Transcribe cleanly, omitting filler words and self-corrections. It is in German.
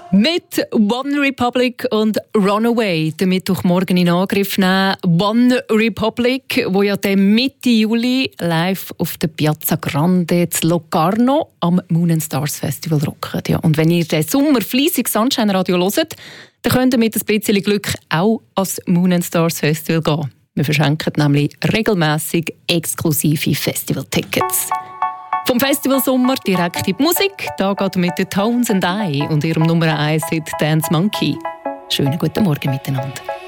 Mit One Republic und Runaway den Mittwochmorgen in Angriff nehmen. One Republic, wo ja dann Mitte Juli live auf der Piazza Grande zu Locarno am Moon and Stars Festival rocken. Ja, und wenn ihr den Sommer fleissig Sunshine Radio hört, dann könnt ihr mit ein bisschen Glück auch ans Moon and Stars Festival gehen. Wir verschenken nämlich regelmässig exklusive Festivaltickets. Vom Festival Sommer direkt in die Musik. Da geht mit den Tones and I und ihrem Nummer 1 Hit Dance Monkey. Schönen guten Morgen miteinander.